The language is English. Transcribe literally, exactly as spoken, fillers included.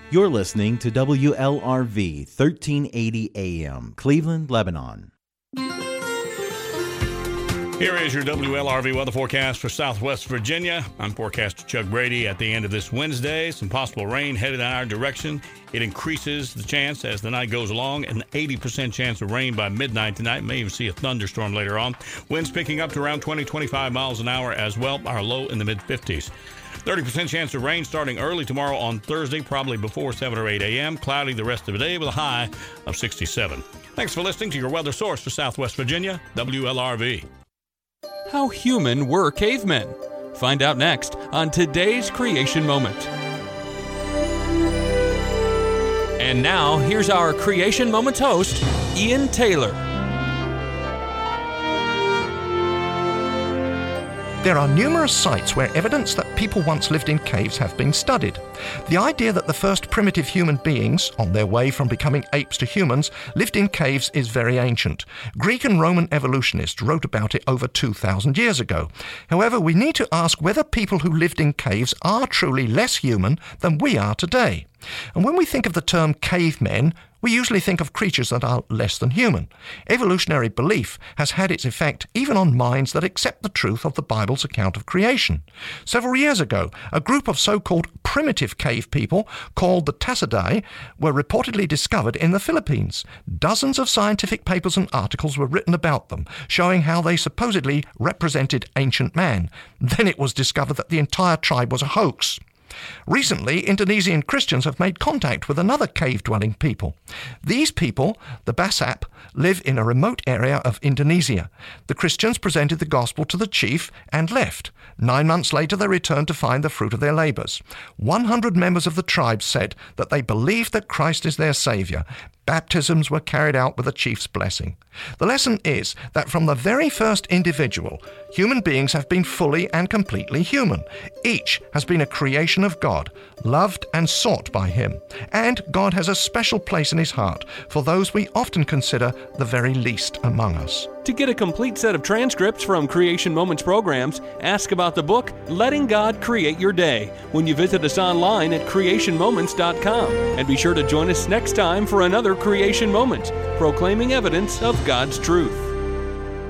You're listening to W L R V thirteen eighty A M, Cleveland, Lebanon. Here is your W L R V weather forecast for Southwest Virginia. I'm forecaster Chuck Brady. At the end of this Wednesday, some possible rain headed in our direction. It increases the chance as the night goes along, an eighty percent chance of rain by midnight tonight. May even see a thunderstorm later on. Winds picking up to around twenty, twenty-five miles an hour as well. Our low in the mid-fifties. thirty percent chance of rain starting early tomorrow on Thursday, probably before seven or eight A M. Cloudy the rest of the day with a high of sixty-seven. Thanks for listening to your weather source for Southwest Virginia, W L R V. How human were cavemen? Find out next on today's Creation Moment. And now, here's our Creation Moment host, Ian Taylor. There are numerous sites where evidence that people once lived in caves have been studied. The idea that the first primitive human beings, on their way from becoming apes to humans, lived in caves is very ancient. Greek and Roman evolutionists wrote about it over two thousand years ago. However, we need to ask whether people who lived in caves are truly less human than we are today. And when we think of the term cavemen, we usually think of creatures that are less than human. Evolutionary belief has had its effect even on minds that accept the truth of the Bible's account of creation. Several years ago, a group of so-called primitive cave people called the Tassidae were reportedly discovered in the Philippines. Dozens of scientific papers and articles were written about them, showing how they supposedly represented ancient man. Then it was discovered that the entire tribe was a hoax. Recently, Indonesian Christians have made contact with another cave-dwelling people. These people, the Basap, live in a remote area of Indonesia. The Christians presented the gospel to the chief and left. Nine months later, they returned to find the fruit of their labors. one hundred members of the tribe said that they believed that Christ is their Savior. Baptisms were carried out with the chief's blessing. The lesson is that from the very first individual, human beings have been fully and completely human. Each has been a creation of God, loved and sought by Him. And God has a special place in His heart for those we often consider the very least among us. To get a complete set of transcripts from Creation Moments programs, ask about the book, Letting God Create Your Day, when you visit us online at creation moments dot com. And be sure to join us next time for another Creation Moment, proclaiming evidence of God's truth.